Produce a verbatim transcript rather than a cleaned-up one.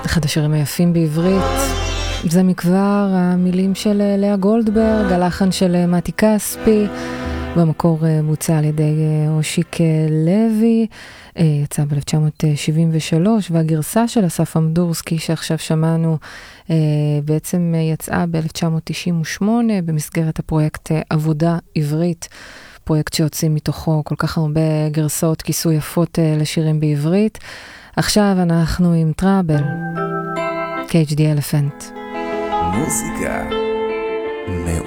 אחד השירים היפים בעברית. זה מכבר המילים של לאה גולדברג, הלחן של מתי כספי, במקור מוצא על ידי אושיק לוי, יצא ב-אלף תשע מאות שבעים ושלוש, והגרסה של אסף אמדורסקי שעכשיו שמענו בעצם יצאה ב-אלף תשע מאות תשעים ושמונה במסגרת הפרויקט עבודה עברית, פרויקט שיוצאים מתוכו כל כך הרבה גרסאות כיסוי יפות לשירים בעברית. עכשיו אנחנו עם טראבל, קייג' די אלפנט. מוזיקה מעולה.